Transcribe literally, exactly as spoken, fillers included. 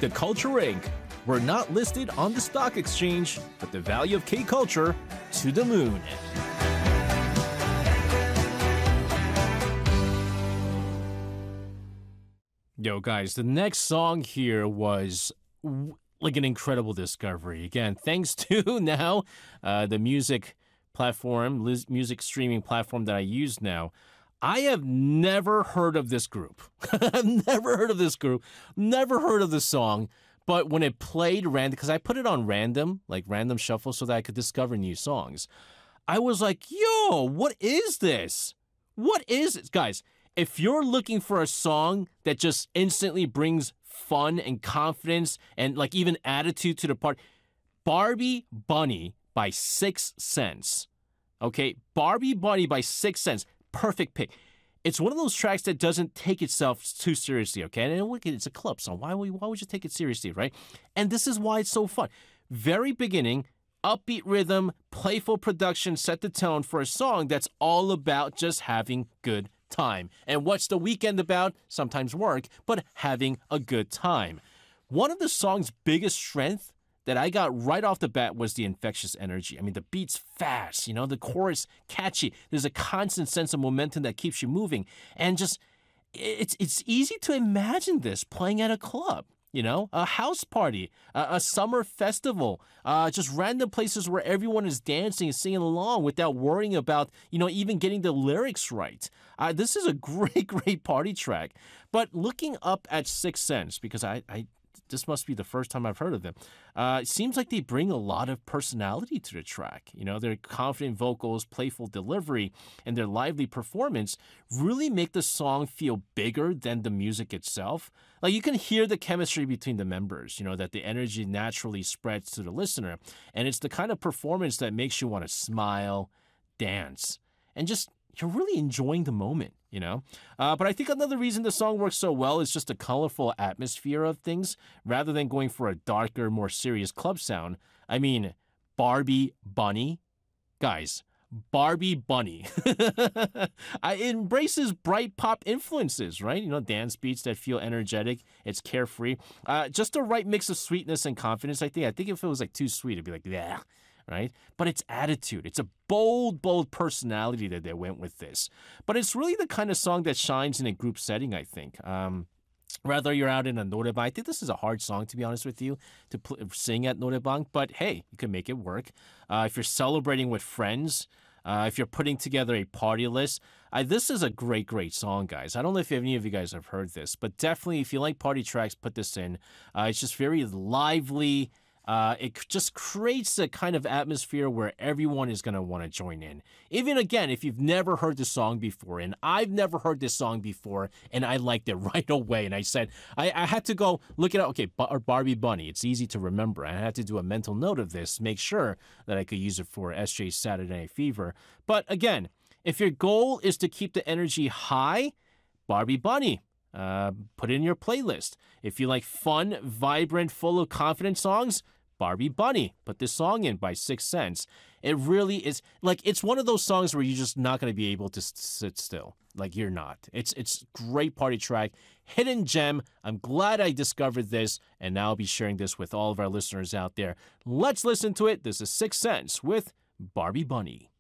The Culture Incorporated. We're not listed on the stock exchange, but the value of K-Culture to the moon. Yo, guys, the next song here was w- like an incredible discovery. Again, thanks to now uh, the music platform, Liz, music streaming platform that I use now. I have never heard of this group. I've never heard of this group, never heard of the song. But when it played random, because I put it on random, like random shuffle, so that I could discover new songs, I was like, yo, what is this? What is it? Guys, if you're looking for a song that just instantly brings fun and confidence and like even attitude to the party, Barbie Bunny by Six Sense. Okay, Barbie Bunny by Six Sense. Perfect pick. It's one of those tracks that doesn't take itself too seriously, okay? And it's a club song. Why would, why would you take it seriously, right? And this is why it's so fun. Very beginning, upbeat rhythm, playful production set the tone for a song that's all about just having good time. And what's the weekend about? Sometimes work, but having a good time. One of the song's biggest strength that I got right off the bat was the infectious energy. I mean, the beat's fast, you know, the chorus catchy. There's a constant sense of momentum that keeps you moving. And just, it's it's easy to imagine this playing at a club, you know, a house party, a, a summer festival, uh, just random places where everyone is dancing and singing along without worrying about, you know, even getting the lyrics right. Uh, this is a great, great party track. But looking up at Six Sense, because I, I this must be the first time I've heard of them. Uh, it seems like they bring a lot of personality to the track. You know, their confident vocals, playful delivery, and their lively performance really make the song feel bigger than the music itself. Like you can hear the chemistry between the members, you know, that the energy naturally spreads to the listener. And it's the kind of performance that makes you want to smile, dance, and just you're really enjoying the moment, you know? Uh, but I think another reason the song works so well is just the colorful atmosphere of things, rather than going for a darker, more serious club sound. I mean, Barbie Bunny? Guys, Barbie Bunny. I, it embraces bright pop influences, right? You know, dance beats that feel energetic. It's carefree. Uh, just the right mix of sweetness and confidence, I think. I think if it was like too sweet, it'd be like, yeah. Right? But it's attitude. It's a bold, bold personality that they went with this. But it's really the kind of song that shines in a group setting, I think. Um, Whether you're out in a norebang, I think this is a hard song, to be honest with you, to pl- sing at norebang. But hey, you can make it work. Uh, if you're celebrating with friends, uh, if you're putting together a party list, I, this is a great, great song, guys. I don't know if any of you guys have heard this, but definitely if you like party tracks, put this in. Uh, it's just very lively. Uh, it just creates a kind of atmosphere where everyone is going to want to join in. Even again, if you've never heard the song before, and I've never heard this song before, and I liked it right away, and I said, I, I had to go look it up. Okay, or Barbie Bunny. It's easy to remember. I had to do a mental note of this, make sure that I could use it for S J's Saturday Night Fever. But again, if your goal is to keep the energy high, Barbie Bunny. Uh, put it in your playlist. If you like fun, vibrant, full of confident songs, Barbie Bunny. Put this song in by Six Sense. It really is, like, it's one of those songs where you're just not going to be able to sit still. Like, you're not. It's it's great party track. Hidden gem. I'm glad I discovered this, and now I'll be sharing this with all of our listeners out there. Let's listen to it. This is Six Sense with Barbie Bunny.